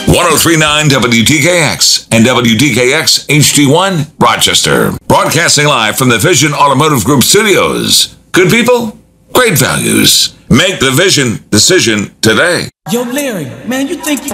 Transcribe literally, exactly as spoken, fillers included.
ten thirty-nine W T K X and W T K X H D one, Rochester. Broadcasting live from the Vision Automotive Group studios. Good people, great values. Make the Vision decision today. Yo, Larry, man, you think you